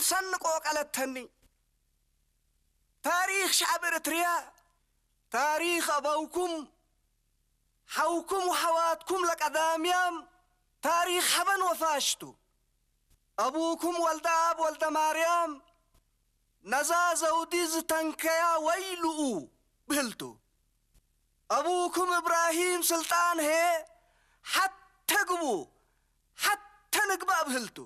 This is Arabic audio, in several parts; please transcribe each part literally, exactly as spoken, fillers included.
سنقو قالتني تاريخ شعب إريتريا تاريخ أبوكم حوكم وحواتكم لك أداميام تاريخ حبن وفاشتو أبوكم ولد أب ولد مريم نزا زوديز تنكيا ويلؤو بهلتو أبوكم إبراهيم سلطان هي حتى قبو حتى نقبا بهلتو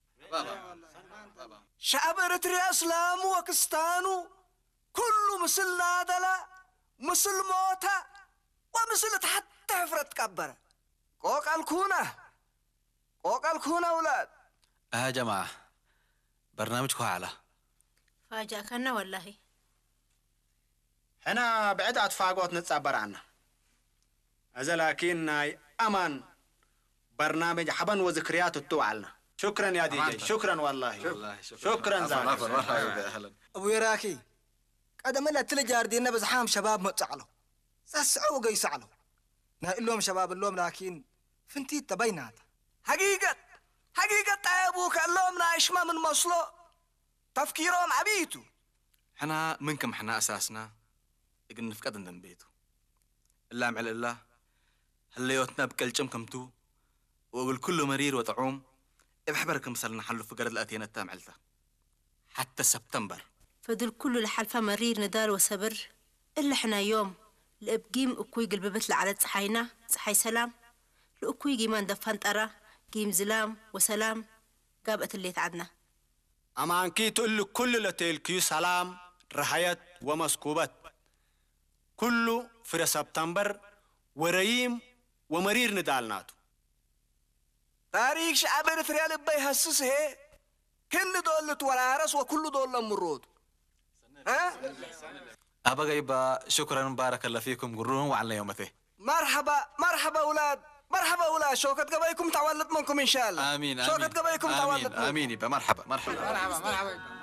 شعب إريتريا إسلامو وكستانو كله مثل نادلة مثل موتى ومثل حتى حفرة كبرة قوق الكونة قوق الكونة أولاد اه جماعة برنامجكم على فاجأكنا والله هنا بعد أتفاقوت نتصبر عنه هذا لكن أمان برنامج حبن وذكريات التوعلنا شكرا يا دي شكرا والله شكرا زمان أبو يراكي قدم لا تلجار دينا بزحام شباب متعلو سسعو قيسعلو نقول لهم شباب اللوم لكن فنتي تبينات حقيقة حقيقة يا أبوك اللوم نايش ما من مصلو تفكيرهم عبيتو حنا منكم حنا أساسنا يقول نفقد ندم بيتو الله معل الله هليوتنا بكل جمكمتو وأقول كله مرير وطعوم بحبركم مثلا حلو فقرد الأتينا التام علته حتى سبتمبر فدول كله لحلفة مرير ندار وصبر إلا إحنا يوم لأبقيم أكوي قلب بتل على صحينا صحي سلام لأكوي جيمان دفن ترى جيم زلام وسلام قابت اللي تعدنا أما أنكي تقول له كل لتلكي سلام رحيات ومسكوبات كله في سبتمبر وريم ومرير ندالناتو تاريخ شعب إريتريا لبي هسس هي كن دولة ورارس وكل دولة مرود ها أبا جايبا شكرا بارك الله فيكم قرون وعلى يومته مرحبا مرحبا أولاد مرحبا أولاد شوكت قبايكم تولد منكم إن شاء الله آمين شوكت قبايكم تولد آمين آمين يبا مرحبا مرحبا مرحبا مرحبا